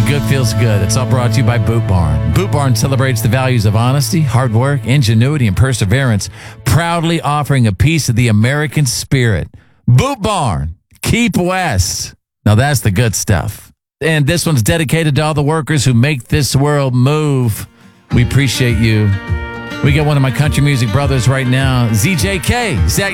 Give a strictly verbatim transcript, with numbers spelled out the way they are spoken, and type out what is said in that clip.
good feels good. It's all brought to you by Boot Barn. Boot Barn celebrates the values of honesty, hard work, ingenuity, and perseverance, proudly offering a piece of the American spirit. Boot Barn, Keep West. Now that's the good stuff. And this one's dedicated to all the workers who make this world move. We appreciate you. We got one of my country music brothers right now, Z J K, Zach